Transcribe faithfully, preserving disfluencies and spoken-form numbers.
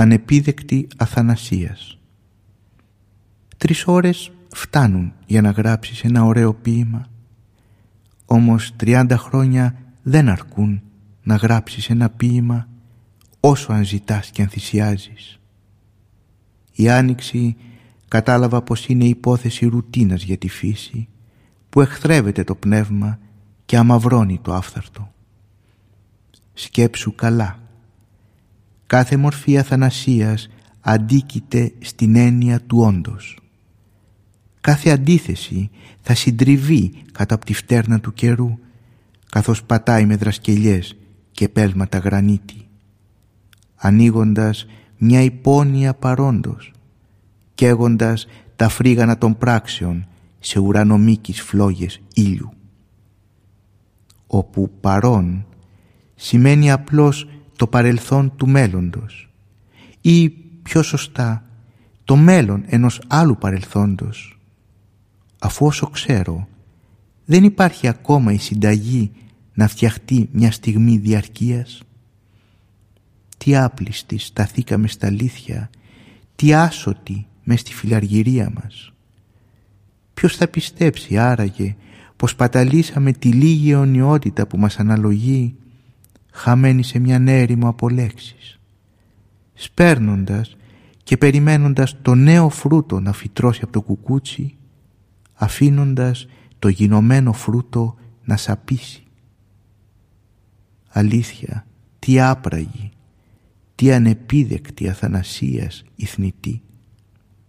ανεπίδεκτη αθανασίας. Τρεις ώρες φτάνουν για να γράψεις ένα ωραίο ποίημα, όμως τριάντα χρόνια δεν αρκούν να γράψεις ένα ποίημα όσο αν ζητάς και αν θυσιάζεις. Η Άνοιξη κατάλαβα πως είναι υπόθεση ρουτίνας για τη φύση, που εχθρεύεται το πνεύμα και αμαυρώνει το άφθαρτο. Σκέψου καλά. Κάθε μορφή αθανασίας αντίκειται στην έννοια του όντως. Κάθε αντίθεση θα συντριβεί κάτω από τη φτέρνα του καιρού, καθώς πατάει με δρασκελιές και πέλματα γρανίτη, ανοίγοντας μια υπόνοια παρόντος, καίγοντας τα φρίγανα των πράξεων σε ουρανομίκης φλόγες ήλιου. Όπου παρόν σημαίνει απλώς το παρελθόν του μέλλοντος, ή πιο σωστά το μέλλον ενός άλλου παρελθόντος, αφού όσο ξέρω δεν υπάρχει ακόμα η συνταγή να φτιαχτεί μια στιγμή διαρκείας. Τι άπλιστοι σταθήκαμε στα αλήθεια, τι άσωτοι μες στη φιλαργυρία μας. Ποιος θα πιστέψει άραγε πως παταλήσαμε τη λίγη αιωνιότητα που μας αναλογεί, χαμένη σε μια έρημο από λέξεις, σπέρνοντας και περιμένοντας το νέο φρούτο να φυτρώσει από το κουκούτσι, αφήνοντας το γινωμένο φρούτο να σαπίσει. Αλήθεια, τι άπραγη, τι ανεπίδεκτη αθανασίας η θνητή.